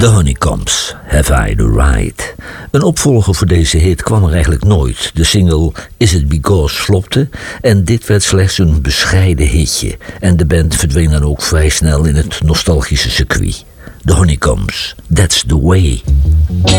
The Honeycombs, Have I the Right? Een opvolger voor deze hit kwam er eigenlijk nooit. De single Is It Because flopte en dit werd slechts een bescheiden hitje. En de band verdween dan ook vrij snel in het nostalgische circuit. The Honeycombs, That's the Way.